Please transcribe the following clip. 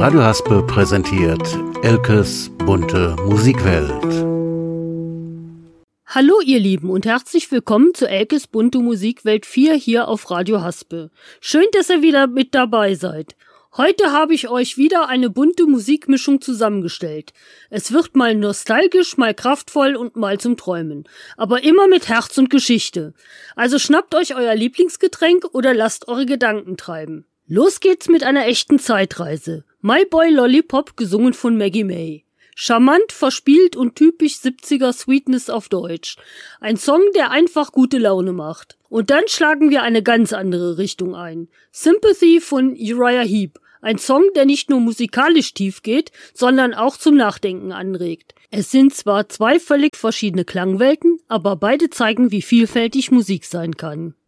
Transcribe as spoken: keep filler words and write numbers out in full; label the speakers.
Speaker 1: Radio Haspe präsentiert Elkes bunte Musikwelt.
Speaker 2: Hallo ihr Lieben und herzlich willkommen zu Elkes bunte Musikwelt vier hier auf Radio Haspe. Schön, dass ihr wieder mit dabei seid. Heute habe ich euch wieder eine bunte Musikmischung zusammengestellt. Es wird mal nostalgisch, mal kraftvoll und mal zum Träumen. Aber immer mit Herz und Geschichte. Also schnappt euch euer Lieblingsgetränk oder lasst eure Gedanken treiben. Los geht's mit einer echten Zeitreise. My Boy Lollipop, gesungen von Maggie May. Charmant, verspielt und typisch siebziger Sweetness auf Deutsch. Ein Song, der einfach gute Laune macht. Und dann schlagen wir eine ganz andere Richtung ein. Sympathy von Uriah Heep. Ein Song, der nicht nur musikalisch tief geht, sondern auch zum Nachdenken anregt. Es sind zwar zwei völlig verschiedene Klangwelten, aber beide zeigen, wie vielfältig Musik sein kann.